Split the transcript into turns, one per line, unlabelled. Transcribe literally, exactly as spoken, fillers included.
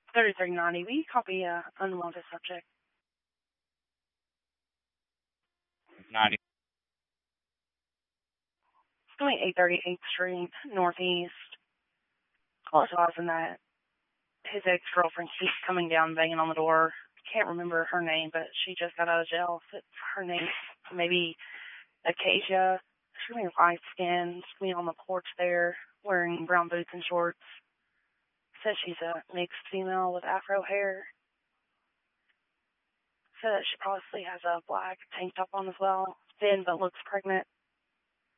thirty-three ninety. We copy a unwanted subject.
ninety.
It's going eight thirty-eighth Street, Northeast. Apologizing that his ex-girlfriend keeps coming down banging on the door. Can't remember her name, but she just got out of jail. So her name maybe Acacia. She's really light skinned, me on the porch there, wearing brown boots and shorts. Says she's a mixed female with afro hair. Said that she probably has a black tank top on as well. Thin but looks pregnant.